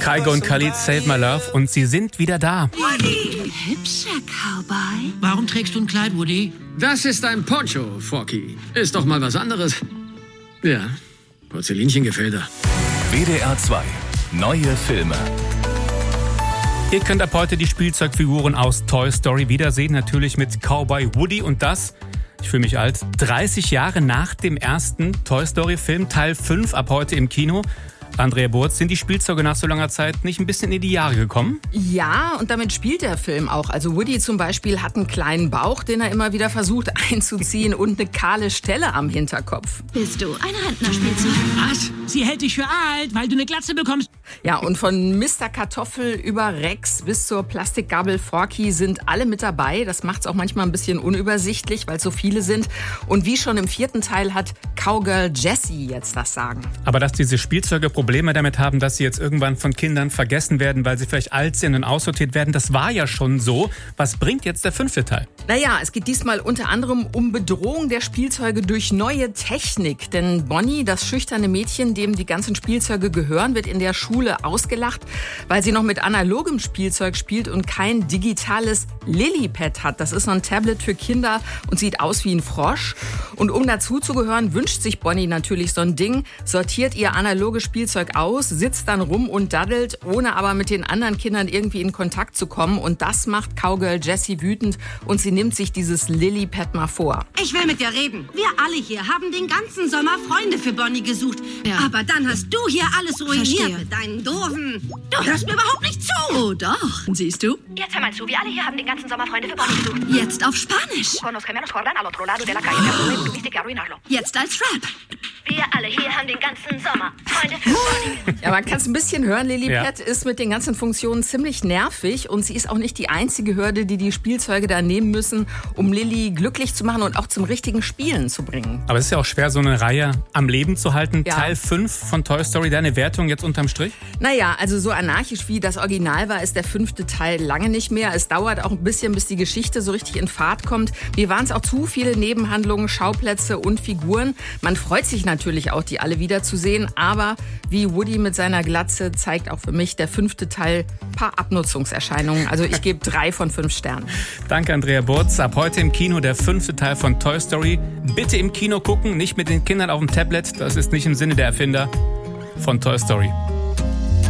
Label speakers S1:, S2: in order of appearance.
S1: Kygo und Khalid, Save My Love. Und sie sind wieder da.
S2: Woody! Hübscher Cowboy.
S3: Warum trägst du ein Kleid, Woody?
S4: Das ist ein Poncho, Forky. Ist doch mal was anderes. Ja, Porzellinchen-Gefilde.
S5: WDR 2. Neue Filme.
S1: Ihr könnt ab heute die Spielzeugfiguren aus Toy Story wiedersehen. Natürlich mit Cowboy Woody und das, ich fühle mich alt, 30 Jahre nach dem ersten Toy Story Film, Teil 5, ab heute im Kino. Andrea Burz, sind die Spielzeuge nach so langer Zeit nicht ein bisschen in die Jahre gekommen?
S6: Ja, und damit spielt der Film auch. Also Woody zum Beispiel hat einen kleinen Bauch, den er immer wieder versucht einzuziehen und eine kahle Stelle am Hinterkopf.
S2: Bist du ein Rentnerspielzeug?
S3: Was? Sie hält dich für alt, weil du eine Glatze bekommst.
S6: Ja, und von Mr. Kartoffel über Rex bis zur Plastikgabel Forky sind alle mit dabei. Das macht es auch manchmal ein bisschen unübersichtlich, weil es so viele sind. Und wie schon im 4. Teil hat Cowgirl Jessie jetzt das Sagen.
S1: Aber dass diese Spielzeuge Probleme damit haben, dass sie jetzt irgendwann von Kindern vergessen werden, weil sie vielleicht alt sind und aussortiert werden, das war ja schon so. Was bringt jetzt der 5. Teil?
S6: Naja, es geht diesmal unter anderem um Bedrohung der Spielzeuge durch neue Technik. Denn Bonnie, das schüchterne Mädchen, dem die ganzen Spielzeuge gehören, wird in der Schule ausgelacht, weil sie noch mit analogem Spielzeug spielt und kein digitales Lilypad hat. Das ist so ein Tablet für Kinder und sieht aus wie ein Frosch. Und um dazuzugehören, wünscht sich Bonnie natürlich so ein Ding, sortiert ihr analoges Spielzeug aus, sitzt dann rum und daddelt, ohne aber mit den anderen Kindern irgendwie in Kontakt zu kommen. Und das macht Cowgirl Jessie wütend und sie nimmt sich dieses Lilypad mal vor.
S7: Ich will mit dir reden. Wir alle hier haben den ganzen Sommer Freunde für Bonnie gesucht.
S2: Ja.
S7: Aber dann hast du hier alles ruiniert
S2: Verstehe.
S7: mit deinen Doofen. Du hörst mir überhaupt nicht zu.
S2: Oh doch, siehst du?
S8: Jetzt hör mal zu, wir alle hier haben den ganzen Sommer Freunde für Bonnie gesucht.
S2: Jetzt auf Spanisch.
S8: Con los gemelos Jordan al otro lado de la calle. Pero tú tuviste que arruinarlo.
S2: Jetzt als Rap.
S8: Wir alle hier haben den ganzen Sommer Freunde für Bonnie.
S6: Ja, man kann es ein bisschen hören. Lilypad ist mit den ganzen Funktionen ziemlich nervig und sie ist auch nicht die einzige Hürde, die die Spielzeuge da nehmen müssen, um Lily glücklich zu machen und auch zum richtigen Spielen zu bringen.
S1: Aber es ist ja auch schwer, so eine Reihe am Leben zu halten.
S6: Ja.
S1: Teil 5 von Toy Story, deine Wertung jetzt unterm Strich?
S6: Naja, also so anarchisch wie das Original war, ist der 5. Teil lange nicht mehr. Es dauert auch ein bisschen, bis die Geschichte so richtig in Fahrt kommt. Mir waren es auch zu viele Nebenhandlungen, Schauplätze und Figuren. Man freut sich natürlich auch, die alle wiederzusehen, aber wie Woody mit seiner Glatze zeigt auch für mich der 5. Teil ein paar Abnutzungserscheinungen. Also ich gebe 3 von 5 Sternen.
S1: Danke, Andrea Burz. Ab heute im Kino der 5. Teil von Toy Story. Bitte im Kino gucken, nicht mit den Kindern auf dem Tablet. Das ist nicht im Sinne der Erfinder von Toy Story.